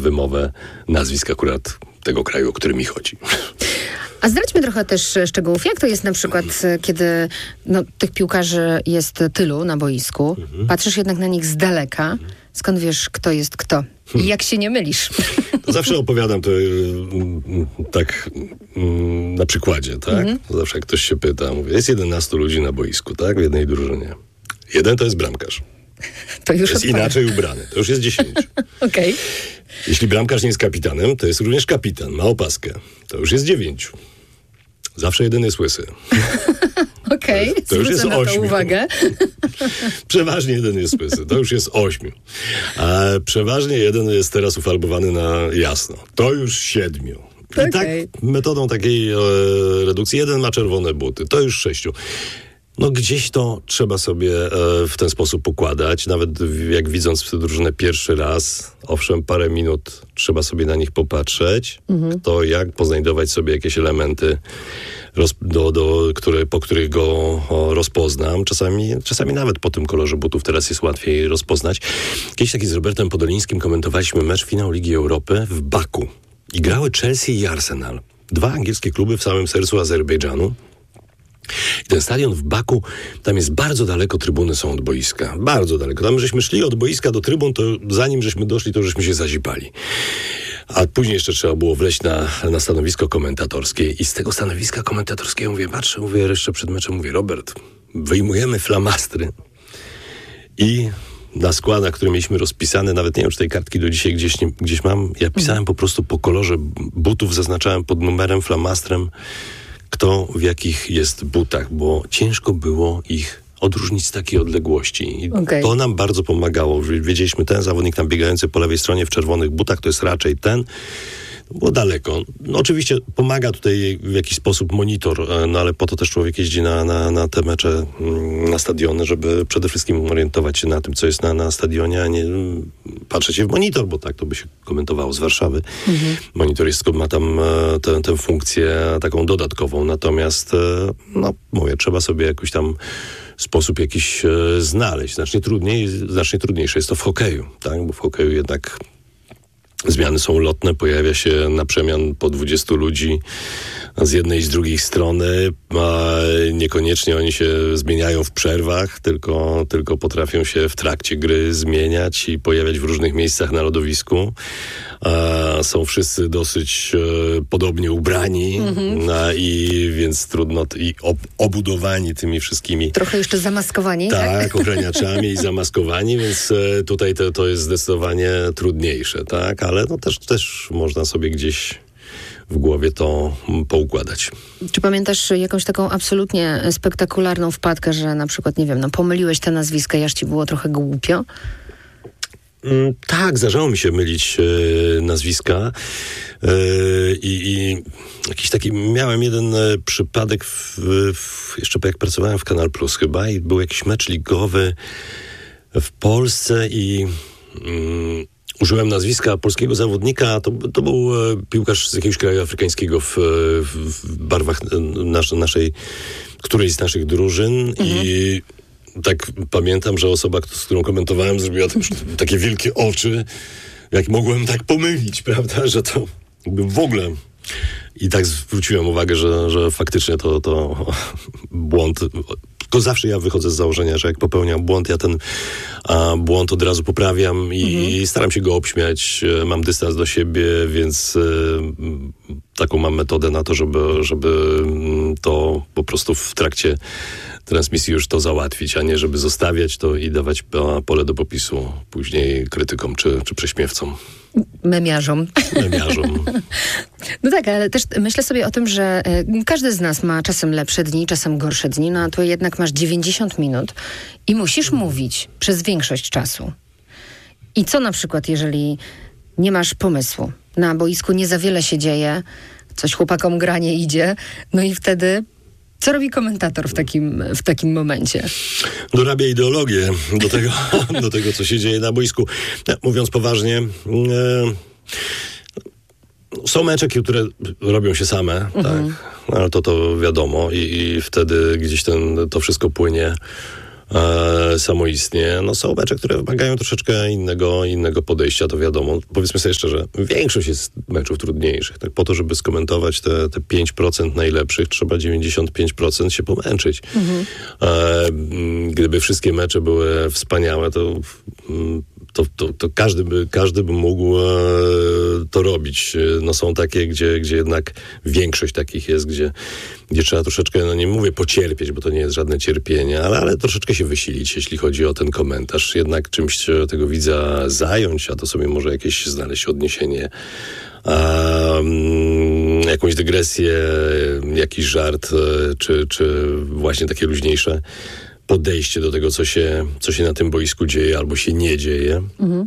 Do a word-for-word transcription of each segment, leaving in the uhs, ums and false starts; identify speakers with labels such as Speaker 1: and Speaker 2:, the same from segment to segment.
Speaker 1: wymowę nazwisk akurat tego kraju, o który mi chodzi.
Speaker 2: A zdradźmy trochę też szczegółów. Jak to jest na przykład, kiedy no, tych piłkarzy jest tylu na boisku, mhm. patrzysz jednak na nich z daleka, skąd wiesz, kto jest kto? I jak się nie mylisz?
Speaker 1: To zawsze opowiadam to tak na przykładzie, tak? Mhm. Zawsze jak ktoś się pyta, mówię, jest jedenastu ludzi na boisku, tak? W jednej drużynie. Jeden to jest bramkarz.
Speaker 2: To już
Speaker 1: jest
Speaker 2: odpada.
Speaker 1: Inaczej ubrany. To już jest dziesięciu.
Speaker 2: Okej. Okay.
Speaker 1: Jeśli bramkarz nie jest kapitanem, to jest również kapitan. Ma opaskę. To już jest dziewięciu. Zawsze jeden jest łysy.
Speaker 2: Okej, okay.
Speaker 1: To już jest
Speaker 2: na
Speaker 1: ośmiu.
Speaker 2: To uwagę. Przeważnie jeden jest łysy. To już jest ośmiu. A przeważnie jeden jest teraz ufarbowany na jasno. To już siedmiu. I okay. tak metodą takiej e, redukcji jeden ma czerwone buty. To już sześciu. No gdzieś to trzeba sobie e, w ten sposób układać. Nawet jak widząc tę drużynę pierwszy raz, owszem, parę minut trzeba sobie na nich popatrzeć. Mhm. Kto jak, poznajdować sobie jakieś elementy, roz, do, do, które, po których go o, rozpoznam. Czasami, czasami nawet po tym kolorze butów teraz jest łatwiej rozpoznać. Kiedyś taki z Robertem Podolińskim komentowaliśmy mecz finał Ligi Europy w Baku. I grały Chelsea i Arsenal. Dwa angielskie kluby w samym sercu Azerbejdżanu. I ten stadion w Baku, tam jest bardzo daleko, trybuny są od boiska. Bardzo daleko. Tam żeśmy szli od boiska do trybun, to zanim żeśmy doszli, to żeśmy się zazipali. A później jeszcze trzeba było wleźć na, na stanowisko komentatorskie. I z tego stanowiska komentatorskiego mówię, patrzę, mówię jeszcze przed meczem, mówię, Robert, wyjmujemy flamastry. I na składach, które mieliśmy rozpisane, nawet nie wiem, czy tej kartki do dzisiaj gdzieś, nie, gdzieś mam, ja pisałem po prostu po kolorze butów, zaznaczałem pod numerem, flamastrem, kto w jakich jest butach, bo ciężko było ich odróżnić z takiej odległości. I okay. to nam bardzo pomagało. Wiedzieliśmy, ten zawodnik tam biegający po lewej stronie w czerwonych butach, to jest raczej ten. Było daleko. No, oczywiście pomaga tutaj w jakiś sposób monitor, no ale po to też człowiek jeździ na, na, na te mecze, na stadiony, żeby przede wszystkim orientować się na tym, co jest na, na stadionie, a nie patrzeć się w monitor, bo tak to by się komentowało z Warszawy. Mhm. Monitor jest, ma tam tę, tę funkcję taką dodatkową, natomiast no mówię, trzeba sobie jakoś tam sposób jakiś znaleźć. Znacznie trudniej, znacznie trudniejsze jest to w hokeju, tak? Bo w hokeju jednak zmiany są lotne, pojawia się na przemian po dwudziestu ludzi z jednej i z drugiej strony, a niekoniecznie oni się zmieniają w przerwach, tylko, tylko potrafią się w trakcie gry zmieniać i pojawiać w różnych miejscach na lodowisku. A są wszyscy dosyć e, podobnie ubrani mm-hmm. a, i więc trudno i ob, obudowani tymi wszystkimi. Trochę jeszcze zamaskowani, tak?
Speaker 1: Tak, ochraniaczami i zamaskowani, więc e, tutaj to, to jest zdecydowanie trudniejsze, tak? Ale no też, też można sobie gdzieś w głowie to poukładać.
Speaker 2: Czy pamiętasz jakąś taką absolutnie spektakularną wpadkę, że na przykład, nie wiem, no pomyliłeś te nazwiska i aż ci było trochę głupio?
Speaker 1: Mm, tak, zdarzało mi się mylić e, nazwiska e, i, i jakiś taki, miałem jeden e, przypadek w, w, jeszcze jak pracowałem w Kanal Plus chyba i był jakiś mecz ligowy w Polsce i mm, użyłem nazwiska polskiego zawodnika, to, to był e, piłkarz z jakiegoś kraju afrykańskiego w, w, w barwach nas, naszej, którejś z naszych drużyn mhm. i tak pamiętam, że osoba, z którą komentowałem, zrobiła takie wielkie oczy, jak mogłem tak pomylić, prawda, że to w ogóle. I tak zwróciłem uwagę, że, że faktycznie to, to błąd. Tylko zawsze ja wychodzę z założenia, że jak popełniam błąd, ja ten a, błąd od razu poprawiam i, mhm. i staram się go obśmiać. Mam dystans do siebie, więc y, taką mam metodę na to, żeby, żeby to po prostu w trakcie transmisji już to załatwić, a nie żeby zostawiać to i dawać pole do popisu później krytykom czy, czy prześmiewcom.
Speaker 2: Memiarzom.
Speaker 1: Memiarzom.
Speaker 2: No tak, ale też myślę sobie o tym, że y, każdy z nas ma czasem lepsze dni, czasem gorsze dni, no a tu jednak masz dziewięćdziesiąt minut i musisz mówić przez większość czasu. I co na przykład, jeżeli nie masz pomysłu? Na boisku nie za wiele się dzieje, coś chłopakom gra nie idzie, no i wtedy co robi komentator w takim, w takim momencie?
Speaker 1: Dorabia ideologię do tego, do tego, co się dzieje na boisku. Mówiąc poważnie, e, są mecze, które robią się same, mhm. tak? Ale to to wiadomo i, i wtedy gdzieś ten, to wszystko płynie e, samoistnie. No są mecze, które wymagają troszeczkę innego, innego podejścia, to wiadomo. Powiedzmy sobie szczerze, większość jest meczów trudniejszych. Tak po to, żeby skomentować te, te pięć procent najlepszych, trzeba dziewięćdziesiąt pięć procent się pomęczyć. Mhm. E, gdyby wszystkie mecze były wspaniałe, to... Mm, To, to, to każdy, by, każdy by mógł e, to robić. No są takie, gdzie, gdzie jednak większość takich jest, gdzie, gdzie trzeba troszeczkę, no nie mówię pocierpieć, bo to nie jest żadne cierpienie, ale, ale troszeczkę się wysilić, jeśli chodzi o ten komentarz. Jednak czymś tego widza zająć, a to sobie może jakieś znaleźć odniesienie, a, um, jakąś dygresję, jakiś żart, czy, czy właśnie takie luźniejsze podejście do tego, co się, co się na tym boisku dzieje albo się nie dzieje. Mhm.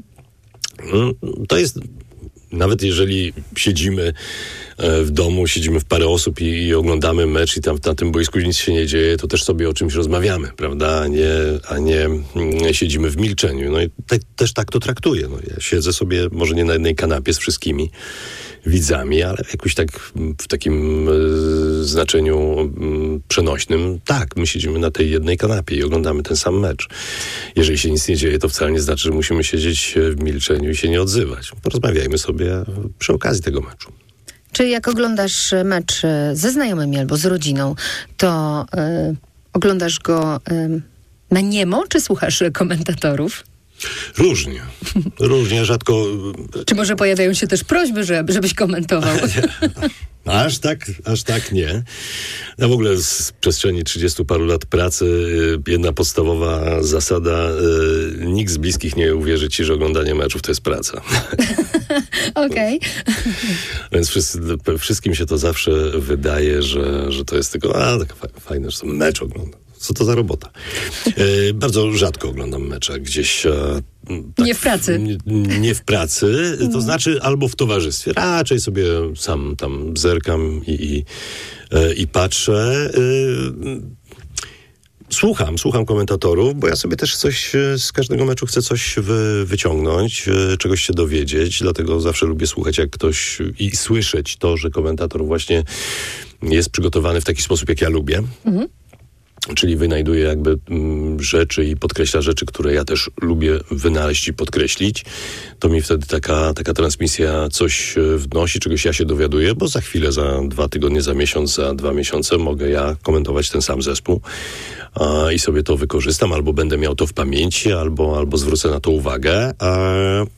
Speaker 1: To jest, nawet jeżeli siedzimy w domu, siedzimy w parę osób i, i oglądamy mecz i tam na tym boisku nic się nie dzieje, to też sobie o czymś rozmawiamy, prawda? A nie, a nie siedzimy w milczeniu. No i te, też tak to traktuję. No, ja siedzę sobie może nie na jednej kanapie z wszystkimi widzami, ale jakoś tak w takim y, znaczeniu y, przenośnym, tak, my siedzimy na tej jednej kanapie i oglądamy ten sam mecz. Jeżeli się nic nie dzieje, to wcale nie znaczy, że musimy siedzieć w milczeniu i się nie odzywać. Porozmawiajmy sobie przy okazji tego meczu.
Speaker 3: Czy jak oglądasz mecz ze znajomymi albo z rodziną, to y, oglądasz go y, na niemo, czy słuchasz komentatorów?
Speaker 1: Różnie. Różnie, rzadko...
Speaker 3: Czy może pojawiają się też prośby, żeby, żebyś komentował?
Speaker 1: Aż tak, aż tak nie. No w ogóle z przestrzeni trzydziestu paru lat pracy jedna podstawowa zasada, nikt z bliskich nie uwierzy ci, że oglądanie meczów to jest praca.
Speaker 3: Okej. Okay.
Speaker 1: Więc wszyscy, wszystkim się to zawsze wydaje, że, że to jest tylko, a taka fajne, że to mecz oglądam. Co to za robota? E, bardzo rzadko oglądam mecze gdzieś... E,
Speaker 3: tak, nie w pracy.
Speaker 1: Nie, nie w pracy, to znaczy albo w towarzystwie. Raczej sobie sam tam zerkam i, i, e, i patrzę. E, słucham, słucham komentatorów, bo ja sobie też coś z każdego meczu chcę coś wy, wyciągnąć, e, czegoś się dowiedzieć, dlatego zawsze lubię słuchać, jak ktoś i słyszeć to, że komentator właśnie jest przygotowany w taki sposób, jak ja lubię. Mhm. Czyli wynajduje jakby mm, rzeczy i podkreśla rzeczy, które ja też lubię wynaleźć i podkreślić. To mi wtedy taka, taka transmisja coś wnosi, czegoś ja się dowiaduję, bo za chwilę, za dwa tygodnie, za miesiąc, za dwa miesiące mogę ja komentować ten sam zespół a, i sobie to wykorzystam, albo będę miał to w pamięci, albo, albo zwrócę na to uwagę. A,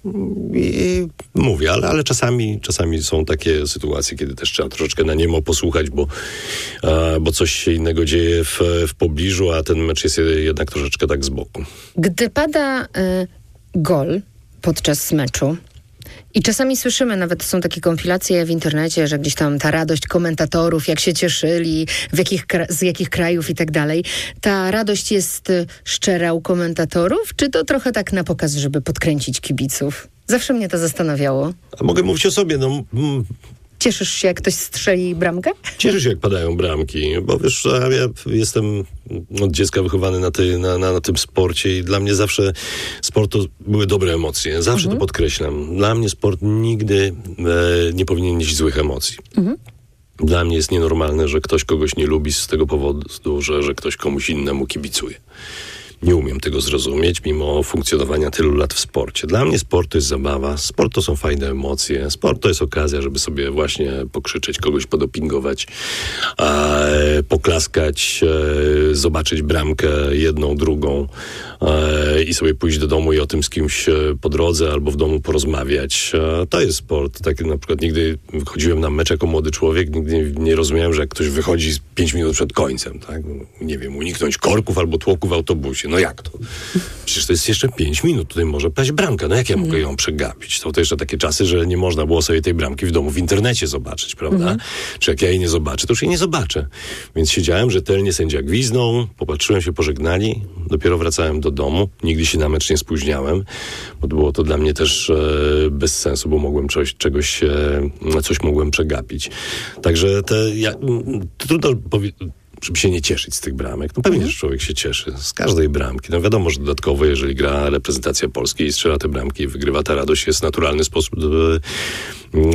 Speaker 1: i mówię, ale, ale czasami, czasami są takie sytuacje, kiedy też trzeba troszeczkę na niemo posłuchać, bo, a, bo coś się innego dzieje w, w pobliżu, a ten mecz jest jednak troszeczkę tak z boku.
Speaker 3: Gdy pada y, gol podczas meczu i czasami słyszymy, nawet są takie kompilacje w internecie, że gdzieś tam ta radość komentatorów, jak się cieszyli, w jakich, z jakich krajów i tak dalej. Ta radość jest szczera u komentatorów, czy to trochę tak na pokaz, żeby podkręcić kibiców? Zawsze mnie to zastanawiało.
Speaker 1: A mogę mówić o sobie, no... Mm.
Speaker 3: Cieszysz się, jak ktoś strzeli bramkę?
Speaker 1: Cieszę się, jak padają bramki, bo wiesz, ja jestem od dziecka wychowany na, tej, na, na, na tym sporcie i dla mnie zawsze sport to były dobre emocje. Zawsze mhm. to podkreślam. Dla mnie sport nigdy e, nie powinien nieść złych emocji. Mhm. Dla mnie jest nienormalne, że ktoś kogoś nie lubi z tego powodu, że, że ktoś komuś innemu kibicuje. Nie umiem tego zrozumieć, mimo funkcjonowania tylu lat w sporcie. Dla mnie sport to jest zabawa, sport to są fajne emocje, sport to jest okazja, żeby sobie właśnie pokrzyczeć, kogoś podopingować, e, poklaskać, e, zobaczyć bramkę jedną, drugą e, i sobie pójść do domu i o tym z kimś po drodze albo w domu porozmawiać. E, to jest sport. Tak na przykład nigdy chodziłem na mecz jako młody człowiek, nigdy nie, nie rozumiałem, że jak ktoś wychodzi pięć minut przed końcem, tak? Nie wiem, uniknąć korków albo tłoku w autobusie. No jak to? Przecież to jest jeszcze pięć minut, tutaj może paść bramka. No jak ja mogę ją przegapić? To, to jeszcze takie czasy, że nie można było sobie tej bramki w domu w internecie zobaczyć, prawda? Mhm. Czy jak ja jej nie zobaczę, to już jej nie zobaczę. Więc siedziałem rzetelnie, sędzia gwizdnął, popatrzyłem się, pożegnali, dopiero wracałem do domu. Nigdy się na mecz nie spóźniałem, bo było to dla mnie też e, bez sensu, bo mogłem coś, czegoś, e, coś mogłem przegapić. Także te, ja, trudno powiedzieć, żeby się nie cieszyć z tych bramek. No pewnie, mhm. że człowiek się cieszy z każdej bramki. No wiadomo, że dodatkowo, jeżeli gra reprezentacja Polski i strzela te bramki i wygrywa, ta radość jest w naturalny sposób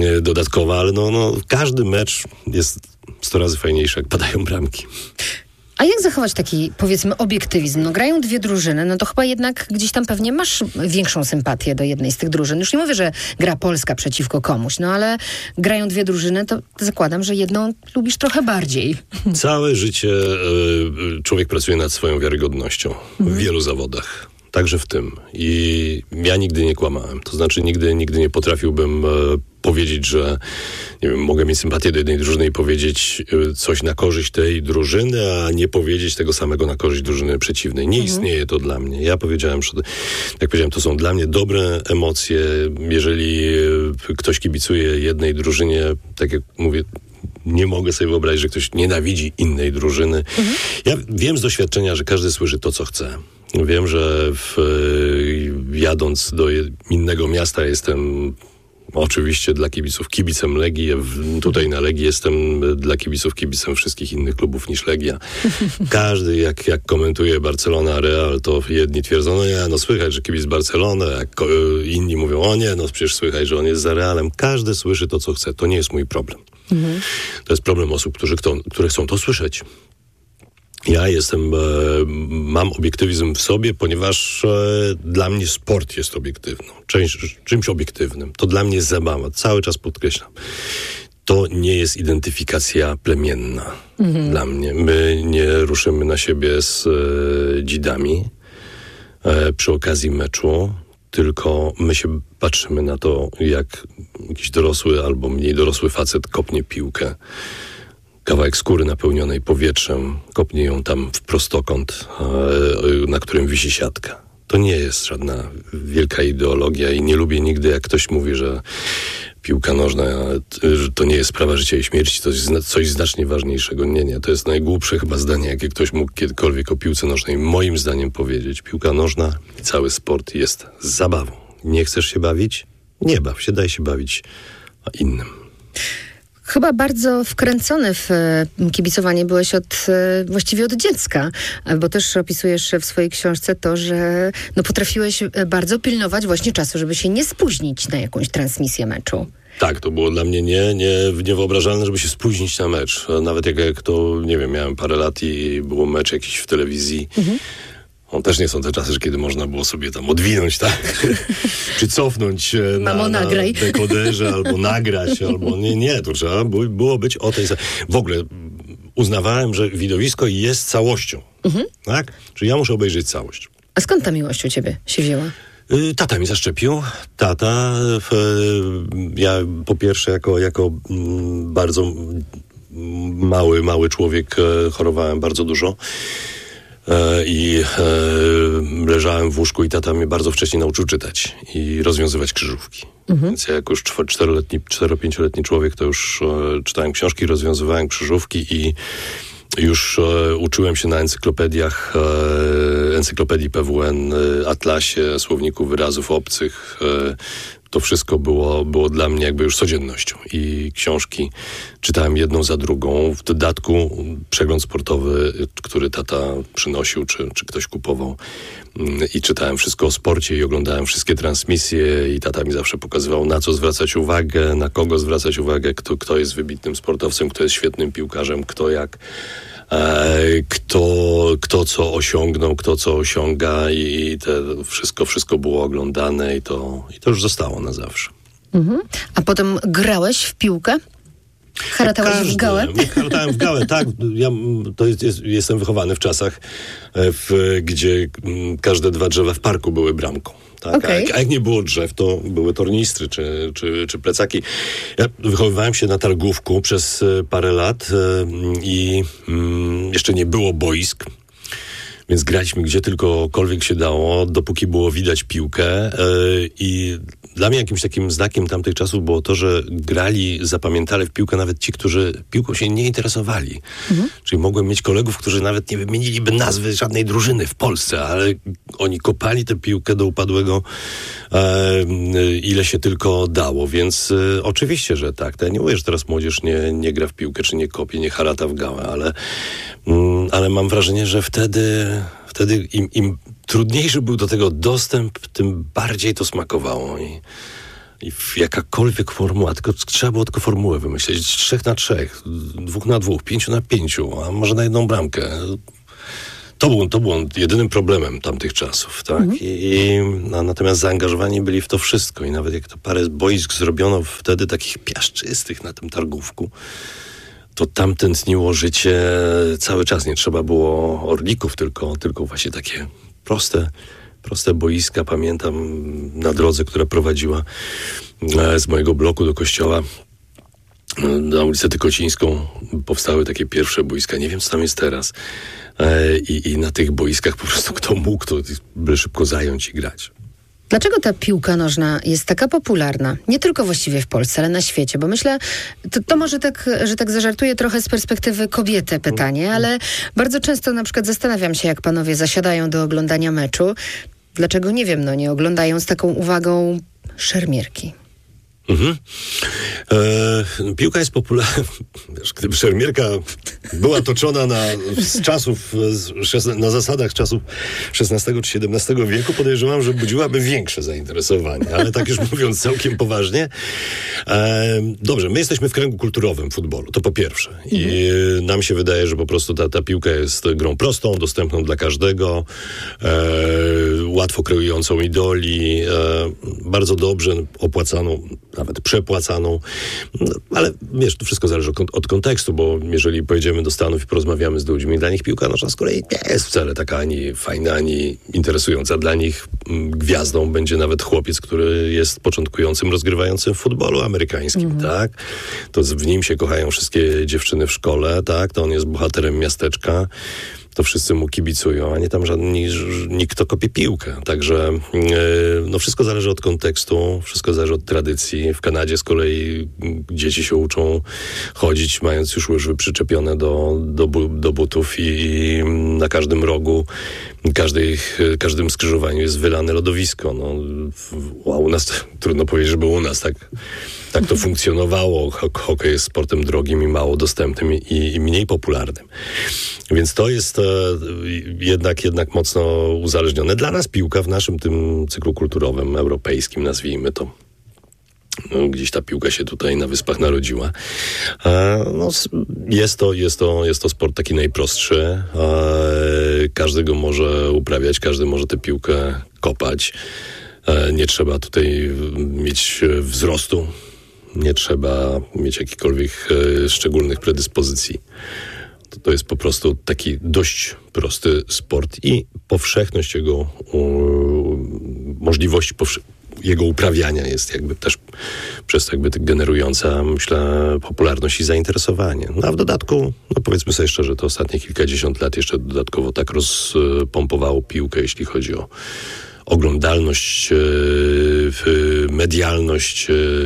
Speaker 1: dodatkowa, ale no, no każdy mecz jest sto razy fajniejszy, jak padają bramki.
Speaker 3: A jak zachować taki, powiedzmy, obiektywizm? No grają dwie drużyny, no to chyba jednak gdzieś tam pewnie masz większą sympatię do jednej z tych drużyn. Już nie mówię, że gra Polska przeciwko komuś, no ale grają dwie drużyny, to zakładam, że jedną lubisz trochę bardziej.
Speaker 2: Całe życie y, człowiek pracuje nad swoją wiarygodnością mhm. w wielu zawodach. Także w tym. I ja nigdy nie kłamałem. To znaczy nigdy, nigdy nie potrafiłbym e, powiedzieć, że nie wiem, mogę mieć sympatię do jednej drużyny i powiedzieć e, coś na korzyść tej drużyny, a nie powiedzieć tego samego na korzyść drużyny przeciwnej. Nie mhm. istnieje to dla mnie. Ja powiedziałem, że jak powiedziałem, to są dla mnie dobre emocje. Jeżeli e, ktoś kibicuje jednej drużynie, tak jak mówię, nie mogę sobie wyobrazić, że ktoś nienawidzi innej drużyny. Mhm. Ja wiem z doświadczenia, że każdy słyszy to, co chce. Wiem, że w, jadąc do innego miasta jestem oczywiście dla kibiców kibicem Legii. Tutaj na Legii jestem dla kibiców kibicem wszystkich innych klubów niż Legia. Każdy, jak, jak komentuje Barcelona, Real, to jedni twierdzą, no nie, no słychać, że kibic Barcelony, jak inni mówią, o nie, no przecież słychać, że on jest za Realem. Każdy słyszy to, co chce. To nie jest mój problem. Mhm. To jest problem osób, którzy chcą, które chcą to słyszeć. Ja jestem, e, mam obiektywizm w sobie, ponieważ e, dla mnie sport jest obiektywną, czymś, czymś obiektywnym. To dla mnie jest zabawa, cały czas podkreślam. To nie jest identyfikacja plemienna mhm. dla mnie. My nie ruszymy na siebie z e, dzidami e, przy okazji meczu, tylko my się patrzymy na to, jak jakiś dorosły albo mniej dorosły facet kopnie piłkę. Kawałek skóry napełnionej powietrzem, kopnie ją tam w prostokąt, na którym wisi siatka. To nie jest żadna wielka ideologia i nie lubię nigdy, jak ktoś mówi, że piłka nożna że to nie jest sprawa życia i śmierci, to jest coś znacznie ważniejszego. Nie, nie, to jest najgłupsze chyba zdanie, jakie ktoś mógł kiedykolwiek o piłce nożnej moim zdaniem powiedzieć. Piłka nożna i cały sport jest zabawą. Nie chcesz się bawić? Nie baw się, daj się bawić innym.
Speaker 3: Chyba bardzo wkręcony w kibicowanie byłeś od, właściwie od dziecka, bo też opisujesz w swojej książce to, że no potrafiłeś bardzo pilnować właśnie czasu, żeby się nie spóźnić na jakąś transmisję meczu.
Speaker 2: Tak, to było dla mnie nie, nie, niewyobrażalne, żeby się spóźnić na mecz. Nawet jak, jak to, nie wiem, miałem parę lat i było mecz jakiś w telewizji. Mhm. On też nie są te czasy, kiedy można było sobie tam odwinąć, tak? Czy cofnąć na,
Speaker 3: Mamo,
Speaker 2: na
Speaker 3: nagraj.
Speaker 2: dekoderze, albo nagrać, albo nie, nie, to trzeba było być o tej... W ogóle uznawałem, że widowisko jest całością, mhm. tak? Czyli ja muszę obejrzeć całość.
Speaker 3: A skąd ta miłość u ciebie się wzięła?
Speaker 2: Tata mi zaszczepił. Tata, ja po pierwsze jako, jako bardzo mały, mały człowiek chorowałem bardzo dużo. I e, leżałem w łóżku i tata mnie bardzo wcześnie nauczył czytać i rozwiązywać krzyżówki. Mhm. Więc ja jako już czteroletni, cztero-pięcioletni człowiek to już e, czytałem książki, rozwiązywałem krzyżówki i już e, uczyłem się na encyklopediach, e, encyklopedii P W N, e, Atlasie, Słowniku Wyrazów Obcych. E, To wszystko było, było dla mnie jakby już codziennością i książki czytałem jedną za drugą. W dodatku przegląd sportowy, który tata przynosił, czy, czy ktoś kupował i czytałem wszystko o sporcie i oglądałem wszystkie transmisje i tata mi zawsze pokazywał, na co zwracać uwagę, na kogo zwracać uwagę, kto, kto jest wybitnym sportowcem, kto jest świetnym piłkarzem, kto jak... Kto, kto co osiągnął, kto co osiąga i te wszystko, wszystko było oglądane i to, i to już zostało na zawsze. Mhm.
Speaker 3: A potem grałeś w piłkę? Haratałeś w gałę?
Speaker 2: Haratałem w gałę, tak. Ja to jest, jest, jestem wychowany w czasach, w, gdzie każde dwa drzewa w parku były bramką. Tak? Okay. A, jak, a jak nie było drzew, to były tornistry czy, czy, czy plecaki. Ja wychowywałem się na targówku przez parę lat i mm, jeszcze nie było boisk, więc graliśmy gdzie tylkokolwiek się dało, dopóki było widać piłkę yy, i dla mnie jakimś takim znakiem tamtych czasów było to, że grali, zapamiętali w piłkę nawet ci, którzy piłką się nie interesowali. Mhm. Czyli mogłem mieć kolegów, którzy nawet nie wymieniliby nazwy żadnej drużyny w Polsce, ale oni kopali tę piłkę do upadłego e, ile się tylko dało, więc e, oczywiście, że tak. To ja nie mówię, że teraz młodzież nie, nie gra w piłkę, czy nie kopie, nie harata w gałę, ale, mm, ale mam wrażenie, że wtedy, wtedy im, im trudniejszy był do tego dostęp, tym bardziej to smakowało. I
Speaker 1: I jakakolwiek formuła, tylko trzeba było tylko formułę wymyśleć. Trzech na trzech, dwóch na dwóch, pięciu na pięciu, a może na jedną bramkę. To był, to był jedynym problemem tamtych czasów, tak? Mhm. I, i, a natomiast zaangażowani byli w to wszystko i nawet jak to parę boisk zrobiono wtedy takich piaszczystych na tym targówku, to tam tętniło życie cały czas. Nie trzeba było orlików, tylko, tylko właśnie takie proste, proste boiska. Pamiętam na drodze, która prowadziła z mojego bloku do kościoła na ulicę Tykocińską powstały takie pierwsze boiska. Nie wiem, co tam jest teraz. I, i na tych boiskach po prostu kto mógł, to by szybko zająć i grać.
Speaker 3: Dlaczego ta piłka nożna jest taka popularna? Nie tylko właściwie w Polsce, ale na świecie. Bo myślę, to, to może tak, że tak zażartuję trochę z perspektywy kobiety pytanie, ale bardzo często na przykład zastanawiam się, jak panowie zasiadają do oglądania meczu. Dlaczego, nie wiem, no nie oglądają z taką uwagą szermierki?
Speaker 1: Mhm. E, piłka jest popularna. Gdyby szermierka była toczona na, z czasów, na zasadach czasów szesnastego czy siedemnastego wieku, podejrzewam, że budziłaby większe zainteresowanie. Ale tak już mówiąc całkiem poważnie. E, dobrze, my jesteśmy w kręgu kulturowym futbolu, to po pierwsze. I mhm. nam się wydaje, że po prostu ta, ta piłka jest grą prostą, dostępną dla każdego, e, łatwo kreującą idoli, e, bardzo dobrze opłacaną, nawet przepłacaną, no, ale wiesz, to wszystko zależy od, od kontekstu, bo jeżeli pojedziemy do Stanów i porozmawiamy z ludźmi, dla nich piłka nożna z kolei nie jest wcale taka ani fajna, ani interesująca. Dla nich m, gwiazdą będzie nawet chłopiec, który jest początkującym rozgrywającym w futbolu amerykańskim, mm-hmm. tak? To w nim się kochają wszystkie dziewczyny w szkole, tak? To on jest bohaterem miasteczka. To wszyscy mu kibicują, a nie tam żadni, nikt, kto kopie piłkę. Także yy, no wszystko zależy od kontekstu, wszystko zależy od tradycji. W Kanadzie z kolei dzieci się uczą chodzić, mając już łyżwy przyczepione do, do, do butów i, i na każdym rogu, każdej, każdym skrzyżowaniu jest wylane lodowisko. No, a u nas, trudno powiedzieć, żeby u nas tak... Tak to funkcjonowało. Hokej jest sportem drogim i mało dostępnym i, i mniej popularnym. Więc to jest e, jednak, jednak mocno uzależnione. Dla nas piłka w naszym tym cyklu kulturowym, europejskim, nazwijmy to, no, gdzieś ta piłka się tutaj na Wyspach narodziła. E, no, jest, to, jest, to, jest to sport taki najprostszy. E, każdy go może uprawiać, każdy może tę piłkę kopać. E, nie trzeba tutaj mieć wzrostu. Nie trzeba mieć jakichkolwiek e, szczególnych predyspozycji. To, to jest po prostu taki dość prosty sport i powszechność jego u, możliwości powsze- jego uprawiania jest jakby też przez to jakby generująca, myślę, popularność i zainteresowanie. No a w dodatku, no powiedzmy sobie szczerze, to ostatnie kilkadziesiąt lat jeszcze dodatkowo tak rozpompowało piłkę, jeśli chodzi o oglądalność, medialność,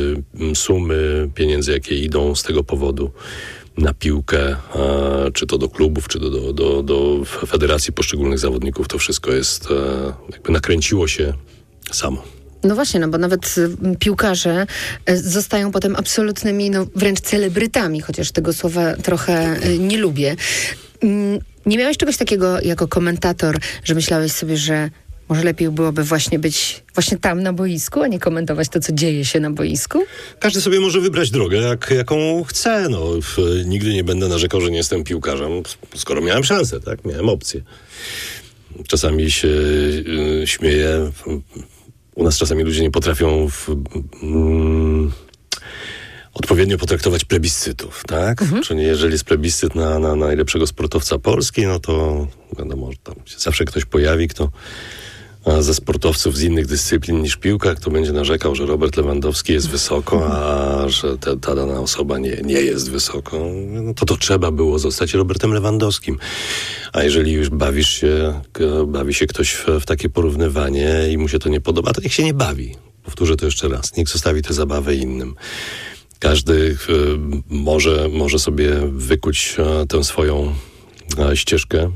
Speaker 1: sumy pieniędzy, jakie idą z tego powodu na piłkę, czy to do klubów, czy do, do, do, do federacji poszczególnych zawodników, to wszystko jest, jakby nakręciło się samo.
Speaker 3: No właśnie, no bo nawet piłkarze zostają potem absolutnymi, no wręcz celebrytami, chociaż tego słowa trochę nie lubię. Nie miałeś czegoś takiego jako komentator, że myślałeś sobie, że może lepiej byłoby właśnie być właśnie tam na boisku, a nie komentować to, co dzieje się na boisku?
Speaker 1: Każdy sobie może wybrać drogę, jak, jaką chce. No, w, nigdy nie będę narzekał, że nie jestem piłkarzem, skoro miałem szansę, tak? Miałem opcję. Czasami się y, śmieję. U nas czasami ludzie nie potrafią w, mm, odpowiednio potraktować plebiscytów, tak? Mhm. Czyli jeżeli jest plebiscyt na, na najlepszego sportowca Polski, no to wiadomo, że tam się zawsze ktoś pojawi, kto ze sportowców z innych dyscyplin niż piłka, kto będzie narzekał, że Robert Lewandowski jest wysoko, a że ta, ta dana osoba nie, nie jest wysoko, no to to trzeba było zostać Robertem Lewandowskim. A jeżeli już bawisz się, bawi się ktoś w, w takie porównywanie i mu się to nie podoba, to niech się nie bawi. Powtórzę to jeszcze raz. Niech zostawi tę zabawę innym. Każdy y, może, może sobie wykuć y, tę swoją y, ścieżkę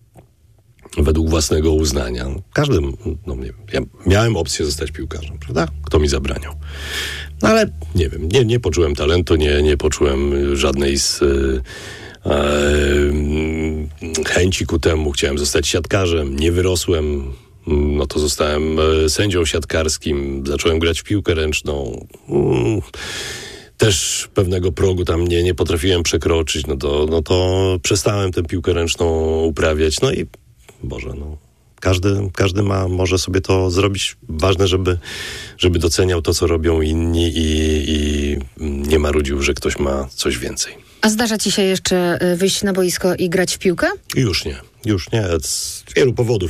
Speaker 1: według własnego uznania. Każdy, no nie wiem, ja miałem opcję zostać piłkarzem, prawda? Kto mi zabraniał? No ale nie wiem, nie, nie poczułem talentu, nie, nie poczułem żadnej z y, y, chęci ku temu. Chciałem zostać siatkarzem, nie wyrosłem
Speaker 2: no to zostałem e, sędzią siatkarskim, zacząłem grać w piłkę ręczną. Mm, też pewnego progu tam nie, nie potrafiłem przekroczyć, no to, no to przestałem tę piłkę ręczną uprawiać. No i Boże, no każdy, każdy ma, może sobie to zrobić. Ważne, żeby, żeby doceniał to, co robią inni i, i nie marudził, że ktoś ma coś więcej.
Speaker 3: A zdarza ci się jeszcze wyjść na boisko i grać w piłkę?
Speaker 2: Już nie, już nie, z wielu powodów.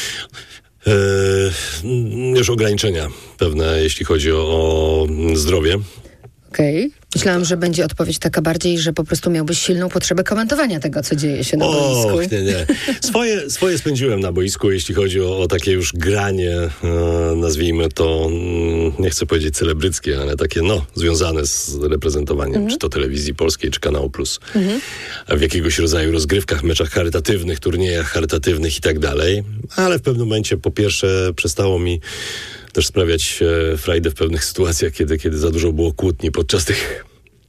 Speaker 2: Yy, już ograniczenia pewne, jeśli chodzi o, o zdrowie.
Speaker 3: Okej. Okay. Myślałam, że będzie odpowiedź taka bardziej, że po prostu miałbyś silną potrzebę komentowania tego, co dzieje się na
Speaker 2: Och,
Speaker 3: boisku.
Speaker 2: nie, nie. Swoje, swoje spędziłem na boisku, jeśli chodzi o, o takie już granie, e, nazwijmy to, mm, nie chcę powiedzieć celebryckie, ale takie, no, związane z reprezentowaniem, mhm. czy to telewizji polskiej, czy Kanału Plus. Mhm. W jakiegoś rodzaju rozgrywkach, meczach charytatywnych, turniejach charytatywnych i tak dalej. Ale w pewnym momencie, po pierwsze, przestało mi też sprawiać e, frajdę w pewnych sytuacjach, kiedy, kiedy za dużo było kłótni podczas tych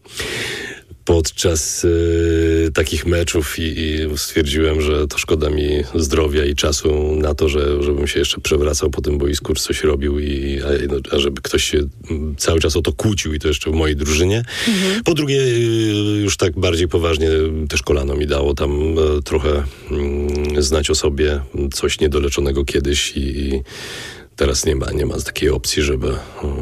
Speaker 2: podczas e, takich meczów i, i stwierdziłem, że to szkoda mi zdrowia i czasu na to, że, żebym się jeszcze przewracał po tym boisku, czy coś robił i a, a żeby ktoś się cały czas o to kłócił i to jeszcze w mojej drużynie. Mhm. Po drugie, już tak bardziej poważnie też kolano mi dało tam e, trochę mm, znać o sobie coś niedoleczonego kiedyś i, i teraz nie ma, nie ma takiej opcji, żeby,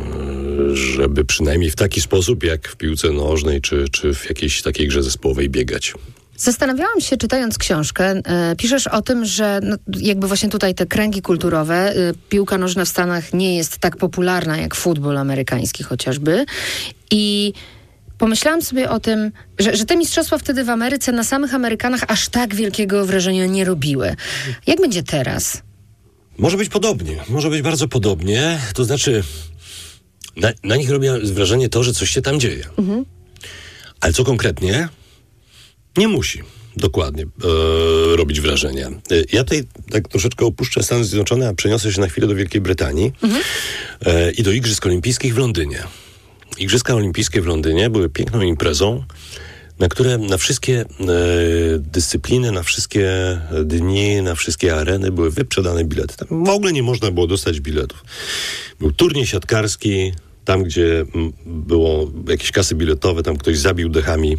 Speaker 2: żeby przynajmniej w taki sposób, jak w piłce nożnej, czy, czy w jakiejś takiej grze zespołowej biegać.
Speaker 3: Zastanawiałam się, czytając książkę, e, piszesz o tym, że no, jakby właśnie tutaj te kręgi kulturowe, e, piłka nożna w Stanach nie jest tak popularna jak futbol amerykański chociażby. I pomyślałam sobie o tym, że, że te mistrzostwa wtedy w Ameryce na samych Amerykanach aż tak wielkiego wrażenia nie robiły. Jak będzie teraz?
Speaker 2: Może być podobnie, może być bardzo podobnie, to znaczy na, na nich robi wrażenie to, że coś się tam dzieje. Mhm. Ale co konkretnie? Nie musi dokładnie e, robić wrażenia. E, ja tutaj tak troszeczkę opuszczę Stany Zjednoczone, a przeniosę się na chwilę do Wielkiej Brytanii mhm. e, i do Igrzysk Olimpijskich w Londynie. Igrzyska Olimpijskie w Londynie były piękną imprezą, na które na wszystkie e, dyscypliny, na wszystkie dni, na wszystkie areny były wyprzedane bilety. Tam w ogóle nie można było dostać biletów. Był turniej siatkarski, tam gdzie m, było jakieś kasy biletowe, tam ktoś zabił dechami.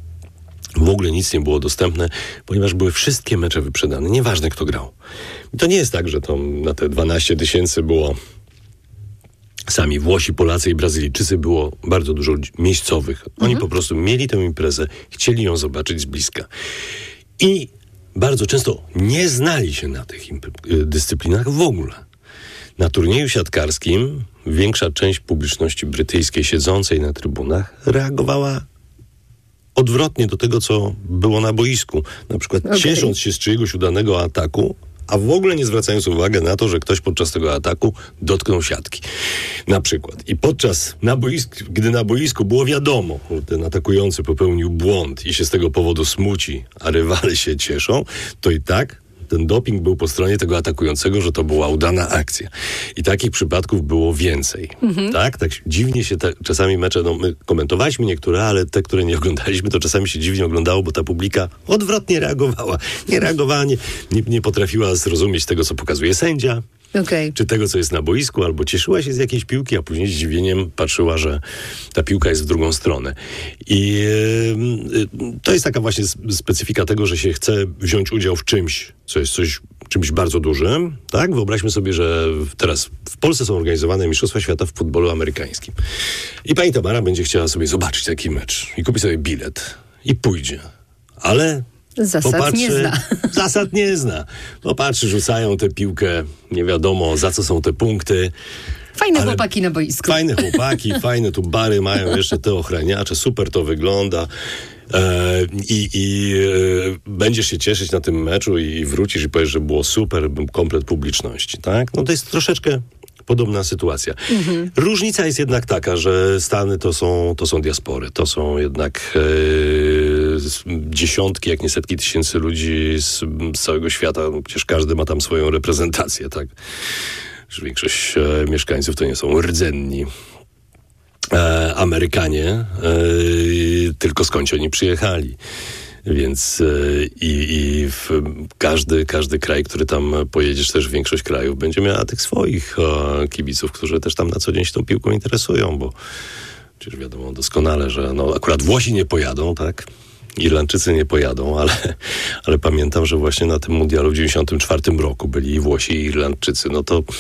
Speaker 2: W ogóle nic nie było dostępne, ponieważ były wszystkie mecze wyprzedane. Nieważne, kto grał. I to nie jest tak, że to na te dwanaście tysięcy było sami Włosi, Polacy i Brazylijczycy, było bardzo dużo ludzi miejscowych. Oni mhm. po prostu mieli tę imprezę, chcieli ją zobaczyć z bliska. I bardzo często nie znali się na tych imp- dyscyplinach w ogóle. Na turnieju siatkarskim większa część publiczności brytyjskiej siedzącej na trybunach reagowała odwrotnie do tego, co było na boisku. Na przykład okay. ciesząc się z czyjegoś udanego ataku, a w ogóle nie zwracając uwagi na to, że ktoś podczas tego ataku dotknął siatki. Na przykład. I podczas, na boisku, gdy na boisku było wiadomo, że ten atakujący popełnił błąd i się z tego powodu smuci, a rywale się cieszą, to i tak ten doping był po stronie tego atakującego, że to była udana akcja. I takich przypadków było więcej. Mhm. Tak? Tak dziwnie się te, czasami mecze, no my komentowaliśmy niektóre, ale te, które nie oglądaliśmy, to czasami się dziwnie oglądało, bo ta publika odwrotnie reagowała. Nie reagowała, nie, nie, nie potrafiła zrozumieć tego, co pokazuje sędzia. Okay. Czy tego, co jest na boisku, albo cieszyła się z jakiejś piłki, a później z zdziwieniem patrzyła, że ta piłka jest w drugą stronę. I yy, to jest taka właśnie specyfika tego, że się chce wziąć udział w czymś, co jest coś, czymś bardzo dużym. Tak? Wyobraźmy sobie, że teraz w Polsce są organizowane Mistrzostwa Świata w futbolu amerykańskim. I pani Tamara będzie chciała sobie zobaczyć taki mecz i kupi sobie bilet i pójdzie. Ale
Speaker 3: Zasad popatrzy, nie zna.
Speaker 2: Zasad nie zna. Popatrzy, rzucają tę piłkę, nie wiadomo za co są te punkty.
Speaker 3: Fajne chłopaki na boisku.
Speaker 2: Fajne chłopaki, fajne tu bary mają jeszcze te ochraniacze, super to wygląda. E, I i e, będziesz się cieszyć na tym meczu i wrócisz i powiesz, że było super, komplet publiczności, tak? No to jest troszeczkę podobna sytuacja. Mhm. Różnica jest jednak taka, że Stany to są, to są diaspory, to są jednak e, dziesiątki, jak nie setki tysięcy ludzi z, z całego świata. Przecież każdy ma tam swoją reprezentację, tak? Że większość e, mieszkańców to nie są rdzenni e, Amerykanie, e, tylko skądś oni przyjechali.
Speaker 1: Więc i, i w każdy, każdy kraj, który tam pojedziesz, też większość krajów będzie miała tych swoich e, kibiców, którzy też tam na co dzień się tą piłką interesują, bo przecież wiadomo doskonale, że no, akurat Włosi nie pojadą, tak? Irlandczycy nie pojadą, ale, ale pamiętam, że właśnie na tym mundialu w dziewięćdziesiątym czwartym roku byli i Włosi, i Irlandczycy. No to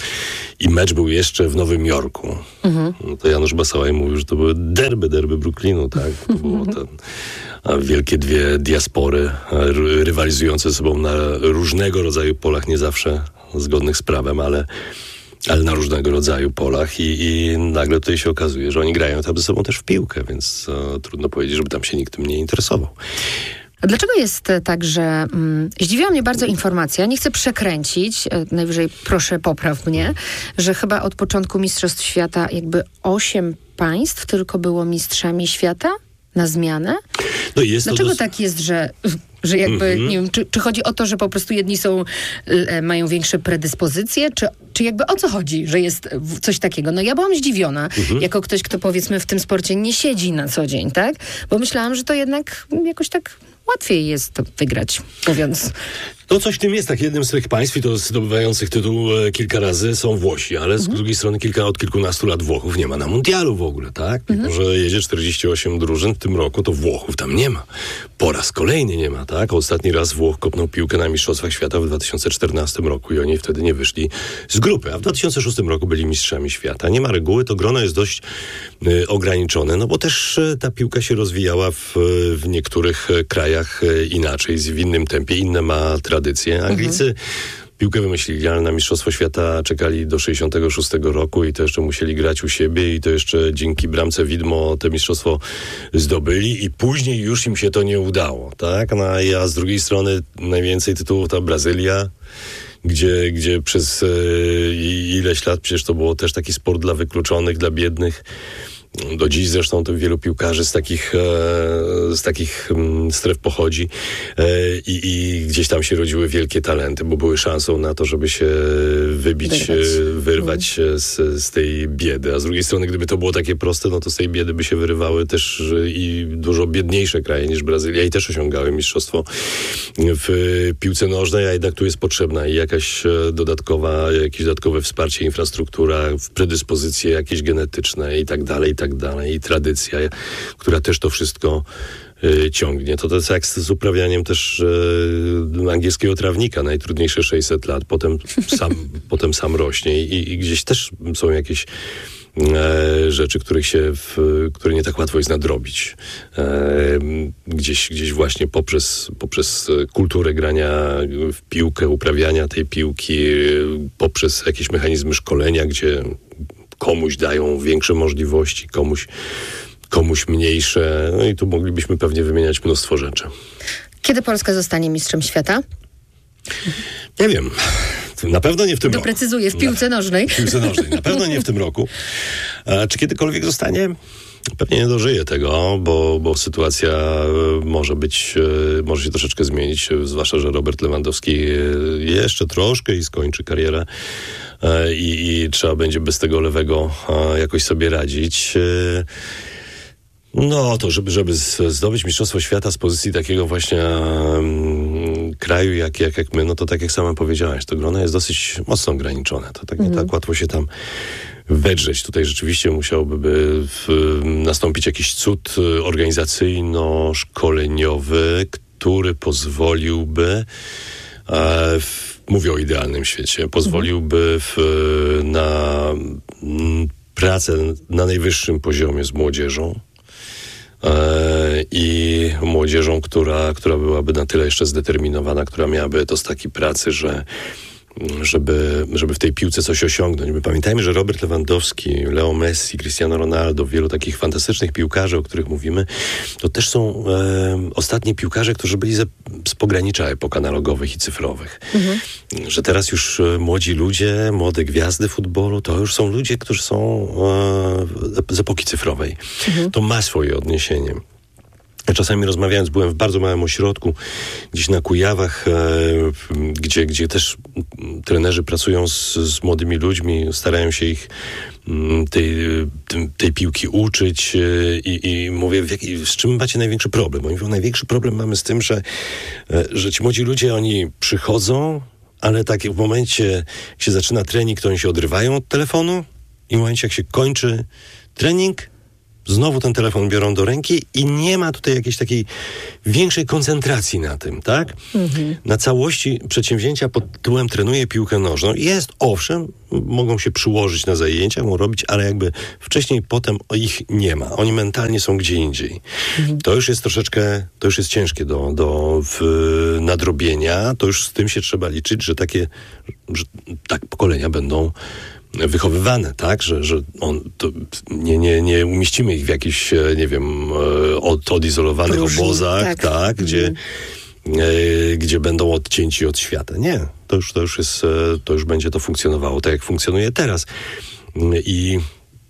Speaker 1: i mecz był jeszcze w Nowym Jorku. Mhm. No to Janusz Basałaj mówił, że to były derby, derby Brooklynu, tak? To było ten, a wielkie dwie diaspory ry, rywalizujące ze sobą na różnego rodzaju polach, nie zawsze zgodnych z prawem, ale ale na różnego rodzaju polach i, i nagle tutaj się okazuje, że oni grają tam ze sobą też w piłkę, więc e, trudno powiedzieć, żeby tam się nikt tym nie interesował.
Speaker 3: A dlaczego jest tak, że mm, zdziwiła mnie bardzo informacja, nie chcę przekręcić, e, najwyżej proszę popraw mnie, że chyba od początku Mistrzostw Świata jakby osiem państw tylko było mistrzami świata na zmianę?
Speaker 1: No jest
Speaker 3: Dlaczego
Speaker 1: dos-
Speaker 3: tak jest, że... Że jakby, mm-hmm. nie wiem, czy, czy chodzi o to, że po prostu jedni są, e, mają większe predyspozycje, czy, czy jakby o co chodzi, że jest coś takiego? No ja byłam zdziwiona, mm-hmm. jako ktoś, kto powiedzmy w tym sporcie nie siedzi na co dzień, tak? Bo myślałam, że to jednak jakoś tak łatwiej jest to wygrać, mówiąc...
Speaker 1: No coś w tym jest, tak. Jednym z tych państw, i to zdobywających tytuł e, kilka razy, są Włosi, ale z mhm. drugiej strony kilka, od kilkunastu lat Włochów nie ma na mundialu w ogóle, tak? Mimo, mhm. że jedzie czterdzieści osiem drużyn w tym roku, to Włochów tam nie ma. Po raz kolejny nie ma, tak? Ostatni raz Włoch kopnął piłkę na Mistrzostwach Świata w dwa tysiące czternastym roku i oni wtedy nie wyszli z grupy, a w dwa tysiące szóstym roku byli mistrzami świata. Nie ma reguły, to grono jest dość e, ograniczone, no bo też e, ta piłka się rozwijała w, w niektórych e, krajach e, inaczej, w innym tempie, inne ma tradycje. Anglicy mhm. piłkę wymyślili, ale na Mistrzostwo Świata czekali do sześćdziesiątego szóstego roku i to jeszcze musieli grać u siebie i to jeszcze dzięki bramce widmo te mistrzostwo zdobyli i później już im się to nie udało, tak? No, a z drugiej strony najwięcej tytułów ta Brazylia, gdzie, gdzie przez e, ileś lat przecież to było też taki sport dla wykluczonych, dla biednych. Do dziś zresztą to wielu piłkarzy z takich, e, z takich m, stref pochodzi e, i, i gdzieś tam się rodziły wielkie talenty, bo były szansą na to, żeby się wybić, wyrwać, e, wyrwać mm. z, z tej biedy. A z drugiej strony, gdyby to było takie proste, no to z tej biedy by się wyrywały też i dużo biedniejsze kraje niż Brazylia i też osiągały mistrzostwo w piłce nożnej, a jednak tu jest potrzebna i jakaś dodatkowa, jakieś dodatkowe wsparcie, infrastruktura, predyspozycje jakieś genetyczne i tak dalej, i tak dalej, i tradycja, która też to wszystko y, ciągnie. To to jest jak z uprawianiem też y, angielskiego trawnika, najtrudniejsze sześćset lat, potem sam, potem sam rośnie i, i gdzieś też są jakieś e, rzeczy, których się, w, które nie tak łatwo jest nadrobić. E, gdzieś, gdzieś właśnie poprzez, poprzez kulturę grania w piłkę, uprawiania tej piłki, poprzez jakieś mechanizmy szkolenia, gdzie komuś dają większe możliwości, komuś, komuś mniejsze. No i tu moglibyśmy pewnie wymieniać mnóstwo rzeczy.
Speaker 3: Kiedy Polska zostanie mistrzem świata?
Speaker 1: Nie wiem. Na pewno nie w tym
Speaker 3: Doprecyzuję,
Speaker 1: roku.
Speaker 3: Doprecyzuję, w piłce nożnej.
Speaker 1: W piłce nożnej. Na pewno nie w tym roku. A czy kiedykolwiek zostanie? Pewnie nie dożyję tego, bo, bo sytuacja może być, może się troszeczkę zmienić, zwłaszcza, że Robert Lewandowski jeszcze troszkę i skończy karierę i, i trzeba będzie bez tego lewego jakoś sobie radzić. No to, żeby, żeby zdobyć Mistrzostwo Świata z pozycji takiego właśnie um, kraju jak, jak, jak my, no to tak jak sama powiedziałaś, to grono jest dosyć mocno ograniczone. To tak nie mm. tak łatwo się tam wedrzeć. Tutaj rzeczywiście musiałby by w, nastąpić jakiś cud organizacyjno-szkoleniowy, który pozwoliłby, e, w, mówię o idealnym świecie, pozwoliłby w, na m, pracę na najwyższym poziomie z młodzieżą, i młodzieżą, która, która byłaby na tyle jeszcze zdeterminowana, która miałaby etos takiej pracy, że żeby, żeby w tej piłce coś osiągnąć. My pamiętajmy, że Robert Lewandowski, Leo Messi, Cristiano Ronaldo, wielu takich fantastycznych piłkarzy, o których mówimy, to też są e, ostatni piłkarze, którzy byli ze, z pogranicza epok analogowych i cyfrowych. Mhm. Że teraz już e, młodzi ludzie, młode gwiazdy futbolu, to już są ludzie, którzy są e, z epoki cyfrowej. Mhm. To ma swoje odniesienie. Ja czasami rozmawiając, byłem w bardzo małym ośrodku, gdzieś na Kujawach, e, gdzie, gdzie też trenerzy pracują z, z młodymi ludźmi, starają się ich m, tej, tej, tej piłki uczyć e, i, i mówię, w jaki, z czym macie największy problem? Oni mówią, największy problem mamy z tym, że, e, że ci młodzi ludzie, oni przychodzą, ale tak w momencie, jak się zaczyna trening, to oni się odrywają od telefonu i w momencie, jak się kończy trening, znowu ten telefon biorą do ręki i nie ma tutaj jakiejś takiej większej koncentracji na tym, tak? Mhm. Na całości przedsięwzięcia pod tytułem trenuję piłkę nożną. Jest, owszem, mogą się przyłożyć na zajęcia, mogą robić, ale jakby wcześniej, potem ich nie ma. Oni mentalnie są gdzie indziej. Mhm. To już jest troszeczkę, to już jest ciężkie do, do w, nadrobienia. To już z tym się trzeba liczyć, że takie, że tak pokolenia będą wychowywane, tak, że, że on, to nie, nie, nie umieścimy ich w jakichś, nie wiem, od, odizolowanych Różni, obozach, tak, tak gdzie, mm. e, gdzie będą odcięci od świata. Nie, to już, to już jest, to już będzie to funkcjonowało tak, jak funkcjonuje teraz. I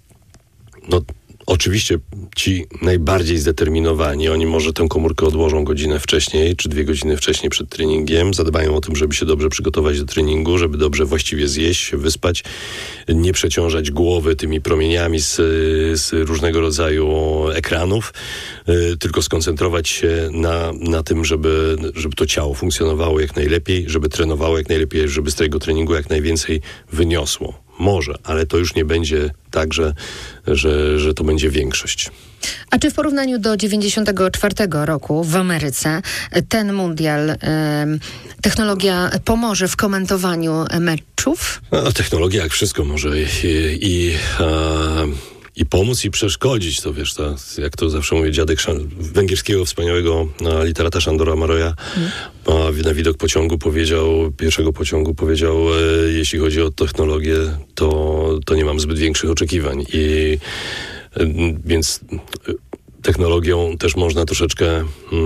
Speaker 1: no, oczywiście ci najbardziej zdeterminowani, oni może tę komórkę odłożą godzinę wcześniej, czy dwie godziny wcześniej przed treningiem, zadbają o tym, żeby się dobrze przygotować do treningu, żeby dobrze właściwie zjeść, się wyspać, nie przeciążać głowy tymi promieniami z, z różnego rodzaju ekranów, y, tylko skoncentrować się na, na tym, żeby, żeby to ciało funkcjonowało jak najlepiej, żeby trenowało jak najlepiej, żeby z tego treningu jak najwięcej wyniosło. Może, ale to już nie będzie tak, że, że, że to będzie większość.
Speaker 3: A czy w porównaniu do dziewięćdziesiątego czwartego roku w Ameryce ten mundial, y, technologia pomoże w komentowaniu meczów?
Speaker 1: No, technologia jak wszystko może i, i, a, i pomóc, i przeszkodzić. To wiesz, to, jak to zawsze mówi dziadek Szan- węgierskiego wspaniałego a, literata Sándora Mároja, hmm. a, na widok pociągu powiedział, pierwszego pociągu powiedział, e, jeśli chodzi o technologię, to, to nie mam zbyt większych oczekiwań. I e, więc e, technologią też można troszeczkę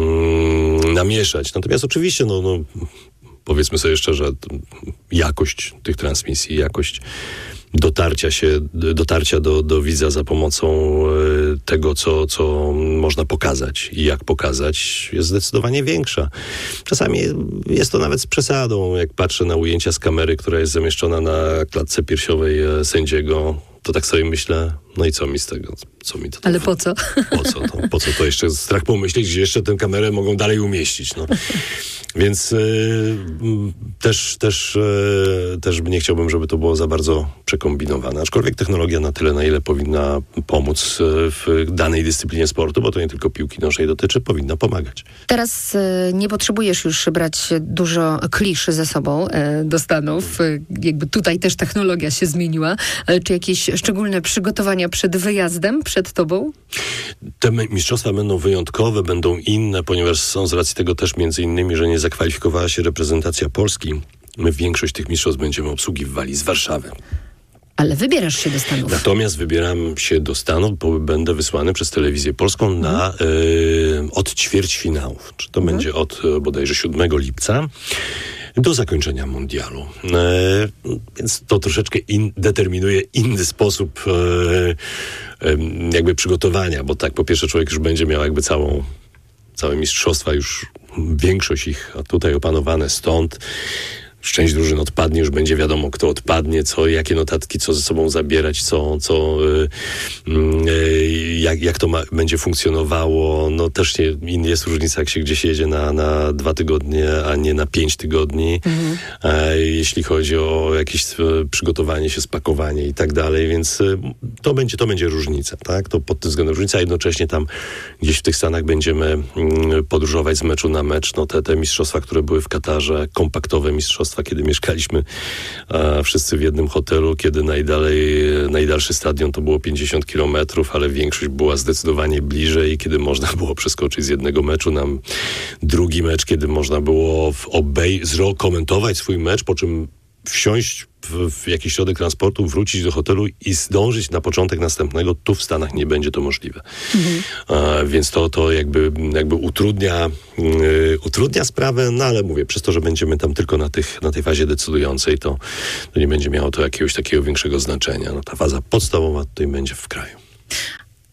Speaker 1: mm, namieszać. Natomiast oczywiście, no, no powiedzmy sobie szczerze, jakość tych transmisji, jakość dotarcia się, dotarcia do, do widza za pomocą y, tego, co, co można pokazać i jak pokazać, jest zdecydowanie większa. Czasami jest to nawet z przesadą. Jak patrzę na ujęcia z kamery, która jest zamieszczona na klatce piersiowej e, sędziego, to tak sobie myślę, no i co mi z tego? Co mi to
Speaker 3: Ale po co?
Speaker 1: Po co to? Po co to jeszcze? Strach pomyśleć, gdzie jeszcze tę kamerę mogą dalej umieścić. No. Więc y, też, też, y, też nie chciałbym, żeby to było za bardzo przekombinowane. Aczkolwiek technologia na tyle, na ile powinna pomóc w danej dyscyplinie sportu, bo to nie tylko piłki nożnej dotyczy, powinna pomagać.
Speaker 3: Teraz y, nie potrzebujesz już brać dużo klisz ze sobą y, do Stanów. Y, jakby tutaj też technologia się zmieniła. Ale czy jakieś szczególne przygotowania przed wyjazdem, przed tobą?
Speaker 1: Te mistrzostwa będą wyjątkowe, będą inne, ponieważ są z racji tego też między innymi, że nie zakwalifikowała się reprezentacja Polski. My większość tych mistrzostw będziemy obsługiwali z Warszawy.
Speaker 3: Ale wybierasz się do Stanów.
Speaker 1: Natomiast wybieram się do Stanów, bo będę wysłany przez telewizję polską hmm. na y, od ćwierćfinałów. Czy to hmm. będzie od bodajże siódmego lipca do zakończenia mundialu. E, więc to troszeczkę in, determinuje inny sposób e, e, jakby przygotowania, bo tak po pierwsze człowiek już będzie miał jakby całą całe mistrzostwa, już większość ich a tutaj opanowane stąd. Część drużyn odpadnie, już będzie wiadomo, kto odpadnie, co, jakie notatki, co ze sobą zabierać, co, co yy, yy, jak, jak to ma, będzie funkcjonowało. No też nie, jest różnica, jak się gdzieś jedzie na, na dwa tygodnie, a nie na pięć tygodni. Mhm. E, jeśli chodzi o jakieś przygotowanie się, spakowanie i tak dalej, więc y, to będzie, to będzie różnica, tak? To pod tym względem różnica, a jednocześnie tam gdzieś w tych Stanach będziemy y, podróżować z meczu na mecz. No te, te mistrzostwa, które były w Katarze, kompaktowe mistrzostwa, kiedy mieszkaliśmy a, wszyscy w jednym hotelu, kiedy najdalej, najdalszy stadion to było pięćdziesiąt kilometrów, ale większość była zdecydowanie bliżej, kiedy można było przeskoczyć z jednego meczu na drugi mecz, kiedy można było w obej- zro- komentować swój mecz, po czym wsiąść w, w jakiś środek transportu, wrócić do hotelu i zdążyć na początek następnego. Tu w Stanach nie będzie to możliwe. Mhm. A, więc to, to jakby, jakby utrudnia, yy, utrudnia sprawę, no ale mówię, przez to, że będziemy tam tylko na, tych, na tej fazie decydującej, to, to nie będzie miało to jakiegoś takiego większego znaczenia. No, ta faza podstawowa tutaj będzie w kraju.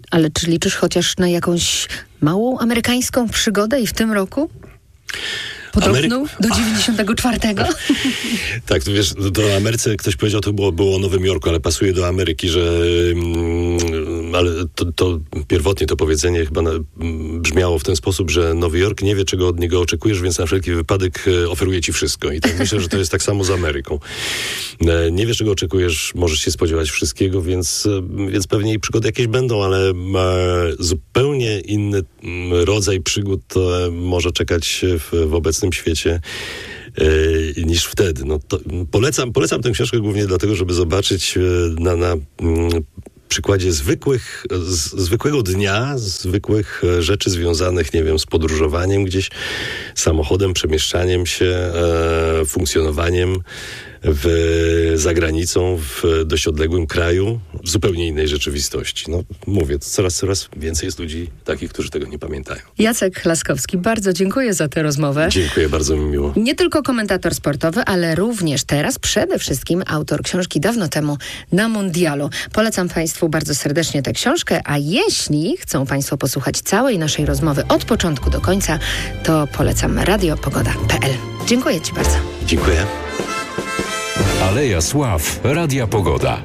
Speaker 3: Ale czy liczysz chociaż na jakąś małą amerykańską przygodę i w tym roku? Podróżnął Amery... do dziewięćdziesiątego czwartego.
Speaker 2: Tak, to wiesz, do Ameryce ktoś powiedział, to było, było o Nowym Jorku, ale pasuje do Ameryki, że mm, ale to, to pierwotnie to powiedzenie chyba na, m, brzmiało w ten sposób, że Nowy Jork nie wie, czego od niego oczekujesz, więc na wszelki wypadek e, oferuje ci wszystko. I tak myślę, że to jest tak samo z Ameryką. E, nie wiesz, czego oczekujesz, możesz się spodziewać wszystkiego, więc, e, więc pewnie i przygody jakieś będą, ale e, zupełnie inny m, rodzaj przygód e, może czekać w, w obecnym świecie yy, niż wtedy. No to polecam, polecam tę książkę głównie dlatego, żeby zobaczyć yy, na, na yy, przykładzie zwykłych, z, zwykłego dnia, zwykłych yy, rzeczy związanych, nie wiem, z podróżowaniem gdzieś, samochodem, przemieszczaniem się, yy, funkcjonowaniem w, za granicą, w dość odległym kraju, w zupełnie innej rzeczywistości. No mówię, coraz, coraz więcej jest ludzi takich, którzy tego nie pamiętają.
Speaker 3: Jacek Laskowski, bardzo dziękuję za tę rozmowę.
Speaker 2: Dziękuję, bardzo mi miło.
Speaker 3: Nie tylko komentator sportowy, ale również teraz przede wszystkim autor książki Dawno temu na Mundialu. Polecam Państwu bardzo serdecznie tę książkę, a jeśli chcą Państwo posłuchać całej naszej rozmowy od początku do końca, to polecam radio pogoda kropka p l. Dziękuję Ci bardzo.
Speaker 2: Dziękuję.
Speaker 4: Aleja Sław, Radia Pogoda.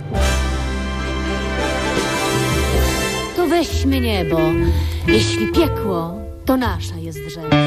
Speaker 5: To weźmy niebo, jeśli piekło, to nasza jest rzecz.